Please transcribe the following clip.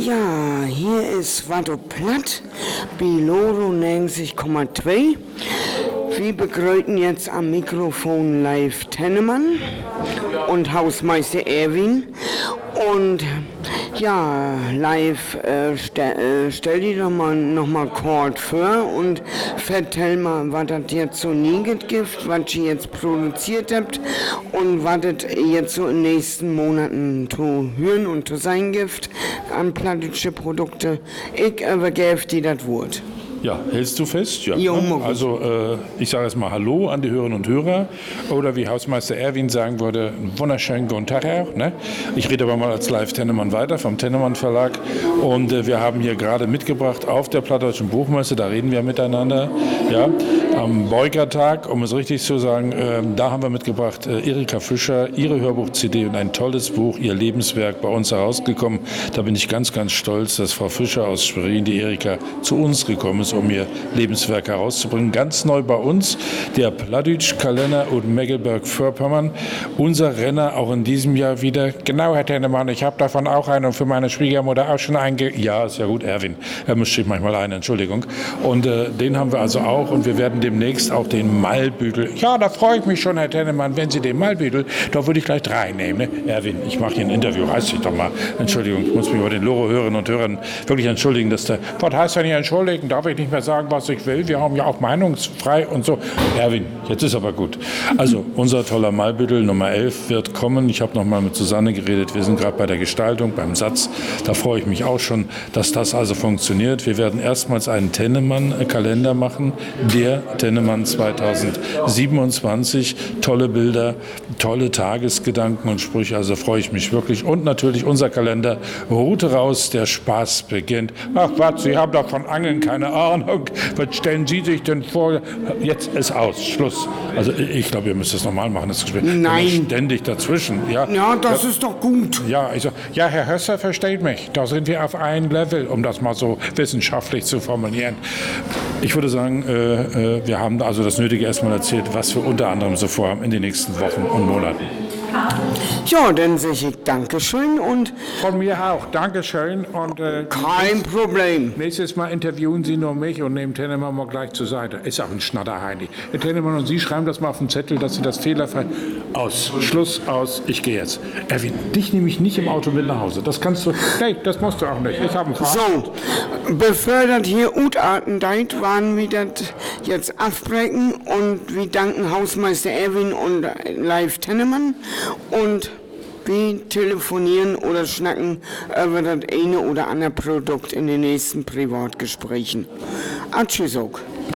Ja, hier ist Watto Platt, Biloro 90,2. Wir begrüßen jetzt am Mikrofon Live Tennemann und Hausmeister Erwin. Und ja, Live, stell dir doch mal noch mal kurz vor und vertell mal, was das jetzt so nie gibt, was ihr jetzt produziert habt und was das jetzt so in den nächsten Monaten zu hören und zu sein gibt an plattische Produkte. Ich übergebe dir das Wort. Ja, hältst du fest? Ja. Jo, also ich sage jetzt mal Hallo an die Hörerinnen und Hörer oder wie Hausmeister Erwin sagen würde, einen wunderschönen guten Tag auch. Ne? Ich rede aber mal als Live Tennemann weiter vom Tennemann Verlag und wir haben hier gerade mitgebracht auf der Plattdeutschen Buchmesse, da reden wir miteinander, ja, am Beugertag, um es richtig zu sagen, da haben wir mitgebracht Erika Fischer, ihre Hörbuch-CD und ein tolles Buch, ihr Lebenswerk bei uns herausgekommen. Da bin ich ganz, ganz stolz, dass Frau Fischer aus Schwerin, die Erika, zu uns gekommen ist, um ihr Lebenswerk herauszubringen. Ganz neu bei uns, der Plattdeutsch-Kalender und Mecklenburg-Vorpommern. Unser Renner auch in diesem Jahr wieder. Genau, Herr Tennemann, ich habe davon auch einen und für meine Schwiegermutter auch schon einen. Ja, ist ja gut, Erwin. Er mischt manchmal ein, Entschuldigung. Und den haben wir also auch und wir werden demnächst auch den Malbüdel. Ja, da freue ich mich schon, Herr Tennemann, wenn Sie den Malbüdel, da würde ich gleich 3 nehmen. Ne? Erwin, ich mache hier ein Interview, heißt ich doch mal. Entschuldigung, ich muss mich bei den Loro-Hörerinnen und Hörern wirklich entschuldigen, dass der, was heißt denn hier entschuldigen? Darf ich nicht mehr sagen, was ich will? Wir haben ja auch meinungsfrei und so. Erwin, jetzt ist aber gut. Also, unser toller Malbüdel Nummer 11 wird kommen. Ich habe noch mal mit Susanne geredet. Wir sind gerade bei der Gestaltung, beim Satz. Da freue ich mich auch schon, dass das also funktioniert. Wir werden erstmals einen Tennemann-Kalender machen. Der Tennemann 2027. Tolle Bilder, tolle Tagesgedanken und Sprüche. Also freue ich mich wirklich. Und natürlich unser Kalender Route raus, der Spaß beginnt. Ach was, Sie haben doch von Angeln keine Ahnung. Was stellen Sie sich denn vor? Jetzt ist aus. Schluss. Also ich glaube, ihr müsst es normal machen, das Gespräch. Nein. Ständig dazwischen. Ja, das ist doch gut. Ja, also, ja, Herr Hösser versteht mich. Da sind wir auf einem Level, um das mal so wissenschaftlich zu formulieren. Ich würde sagen, wir haben also das Nötige erstmal erzählt, was wir unter anderem so vorhaben in den nächsten Wochen und Monaten. Ja, dann sage ich Dankeschön und... Von mir auch. Dankeschön. Und, kein Problem. Nächstes Mal interviewen Sie nur mich und nehmen Tennemann mal gleich zur Seite. Ist auch ein Schnatterheini. Herr Tennemann und Sie schreiben das mal auf den Zettel, dass Sie das fehlerfrei... Aus. Schluss, aus. Ich gehe jetzt. Erwin, dich nehme ich nicht im Auto mit nach Hause. Das kannst du... Nee, das musst du auch nicht. Ich habe einen Fahrrad. So, befördert hier Utarten deit, waren wir das jetzt abbrechen und wir danken Hausmeister Erwin und Live Tennemann und wir telefonieren oder schnacken über das eine oder andere Produkt in den nächsten Privatgesprächen. Tschüss auch.